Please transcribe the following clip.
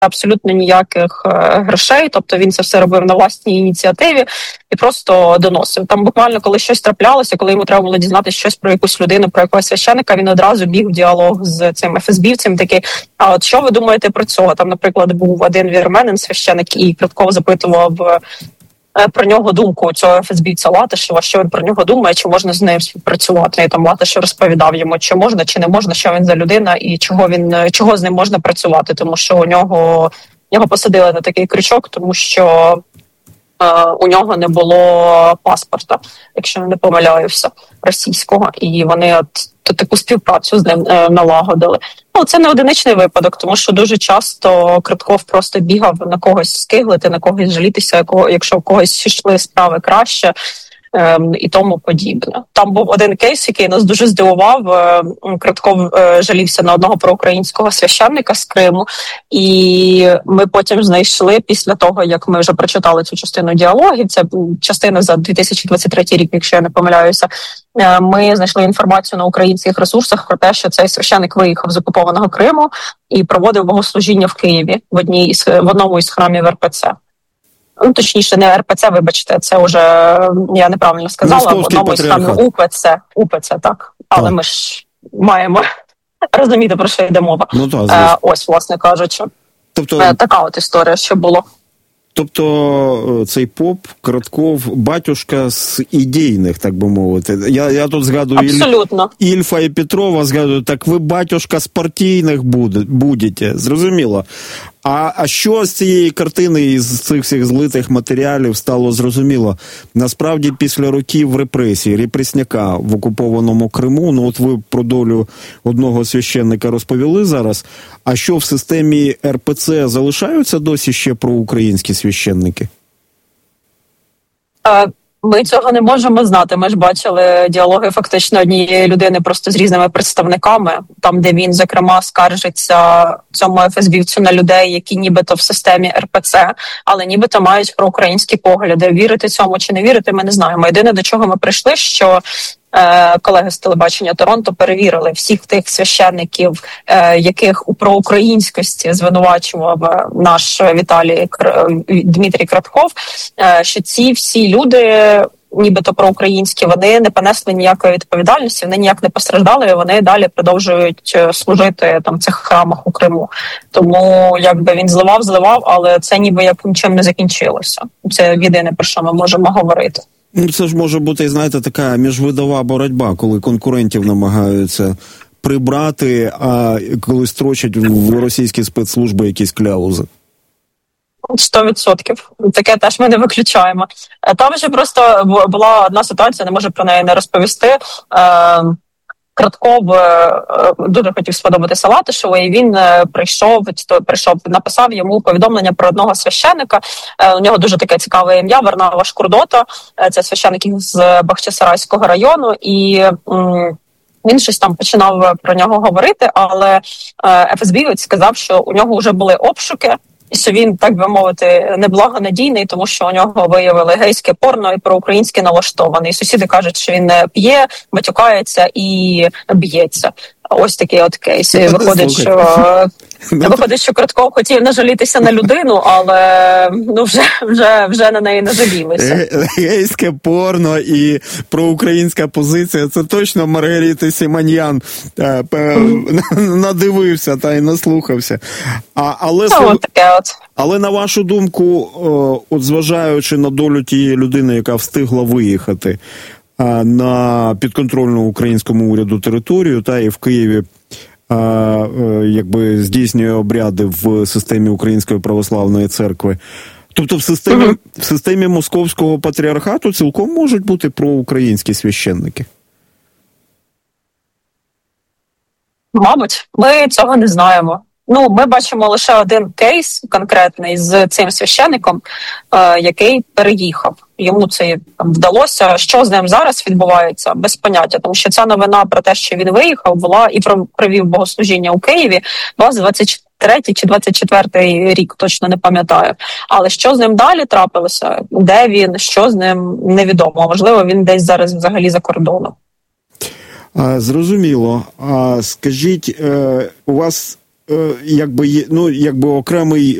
абсолютно ніяких грошей, тобто він це все робив на власній ініціативі і просто доносив. Там буквально, коли щось траплялося, коли йому треба було дізнатися щось про якусь людину, про якогось священника, він одразу біг в діалог з цим ФСБівцем, такий, а от що ви думаєте про цього? Там, наприклад, був один вірменин священик, і Кратков запитував про нього думку цього ФСБівця Латишева, що він про нього думає, чи можна з ним співпрацювати. І там Латишев розповідав йому, чи можна, чи не можна, що він за людина і чого з ним можна працювати, тому що його посадили на такий крючок, тому що у нього не було паспорта, якщо не помиляюся, російського, і вони таку співпрацю з ним налагодили. Це не одиничний випадок, тому що дуже часто Кратков просто бігав на когось скиглити, на когось жалітися, якщо в когось йшли справи краще, і тому подібне. Там був один кейс, який нас дуже здивував. Кратков жалівся на одного проукраїнського священника з Криму, і ми потім знайшли, після того, як ми вже прочитали цю частину діалогів, це частина за 2023 рік, якщо я не помиляюся, ми знайшли інформацію на українських ресурсах про те, що цей священник виїхав з окупованого Криму і проводив богослужіння в Києві в одному із храмів РПЦ. Точніше, не РПЦ, вибачте, це вже, я неправильно сказала, в одному із храмів УПЦ, так. Але ми ж маємо розуміти, про що йде мова. Ось, власне кажучи. Така от історія, що було. Тобто цей поп Кратков батюшка з ідейних, так би мовити. Я тут згадую Ільфа і Петрова, згадую, так ви батюшка з партійних будете, зрозуміло. А що з цієї картини із цих всіх злитих матеріалів стало зрозуміло? Насправді, після років репресій, репресняка в окупованому Криму, от ви про долю одного священника розповіли зараз, а що в системі РПЦ залишаються досі ще проукраїнські священники? Ми цього не можемо знати. Ми ж бачили діалоги фактично однієї людини просто з різними представниками, там, де він, зокрема, скаржиться цьому ФСБівцю на людей, які нібито в системі РПЦ, але нібито мають проукраїнські погляди. Вірити цьому чи не вірити, ми не знаємо. Єдине, до чого ми прийшли, що колеги з телебачення Торонто перевірили всіх тих священників, яких у проукраїнськості звинувачував наш Дмитрій Кратков, що ці всі люди, нібито проукраїнські, вони не понесли ніякої відповідальності, вони ніяк не постраждали, і вони далі продовжують служити там в цих храмах у Криму. Тому якби він зливав, але це ніби як нічим не закінчилося. Це єдине, про що ми можемо говорити. Це ж може бути, знаєте, така міжвидова боротьба, коли конкурентів намагаються прибрати, а коли строчать в російські спецслужби якісь кляузи. 100%. Таке теж ми не виключаємо. Там вже просто була одна ситуація, не можу про неї не розповісти. Кратков дуже хотів сподобатися Латишеву, і він прийшов, написав йому повідомлення про одного священника. У нього дуже таке цікаве ім'я, Варнава Шкурдота, це священник з Бахчисарайського району, і він щось там починав про нього говорити, але ФСБівець сказав, що у нього вже були обшуки, і що він, так би мовити, неблагонадійний, тому що у нього виявили гейське порно і проукраїнське налаштований. Сусіди кажуть, що він п'є, матюкається і б'ється. Ось такий от кейс. І виходить, що Кратков хотів нажалітися на людину, але вже на неї нажалілися. Гейське порно і проукраїнська позиція, це точно Маргарита Симоньян надивився та й наслухався. Але на вашу думку, от зважаючи на долю тієї людини, яка встигла виїхати на підконтрольну українському уряду територію, та і в Києві якби здійснює обряди в системі Української православної церкви. Тобто в системі Московського патріархату цілком можуть бути проукраїнські священники? Мабуть, ми цього не знаємо. Ми бачимо лише один кейс конкретний з цим священником, який переїхав. Йому це вдалося. Що з ним зараз відбувається? Без поняття. Тому що ця новина про те, що він виїхав, була і провів богослужіння у Києві, була з 23-й чи 24-й рік, точно не пам'ятаю. Але що з ним далі трапилося? Де він? Що з ним? Невідомо. Можливо, він десь зараз взагалі за кордоном. Зрозуміло. Скажіть, у вас якби окремий